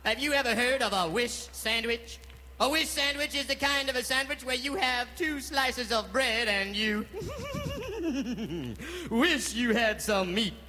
Have you ever heard of a wish sandwich? A wish sandwich is the kind of a sandwich where you have 2 slices of bread and you wish you had some meat.